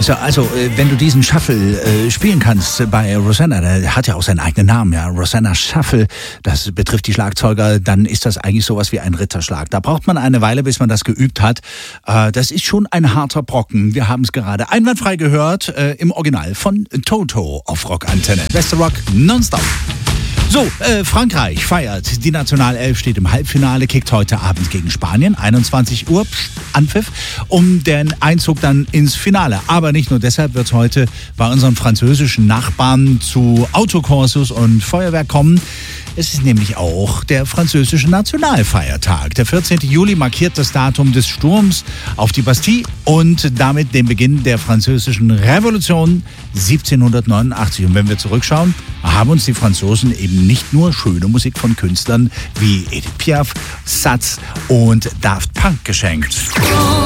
So, also, wenn du diesen Shuffle spielen kannst bei Rosanna, der hat ja auch seinen eigenen Namen, ja, Rosanna Shuffle, das betrifft die Schlagzeuger, dann ist das eigentlich sowas wie ein Ritterschlag. Da braucht man eine Weile, bis man das geübt hat. Das ist schon ein harter Brocken. Wir haben es gerade einwandfrei gehört, im Original von Toto auf Rockantenne. Beste Rock nonstop. So, Frankreich feiert. Die Nationalelf steht im Halbfinale, kickt heute Abend gegen Spanien, 21 Uhr, Anpfiff, um den Einzug dann ins Finale. Aber nicht nur deshalb wird es heute bei unseren französischen Nachbarn zu Autokursus und Feuerwerk kommen. Es ist nämlich auch der französische Nationalfeiertag. Der 14. Juli markiert das Datum des Sturms auf die Bastille und damit den Beginn der französischen Revolution 1789. Und wenn wir zurückschauen, haben uns die Franzosen eben nicht nur schöne Musik von Künstlern wie Edith Piaf, Satz und Daft Punk geschenkt.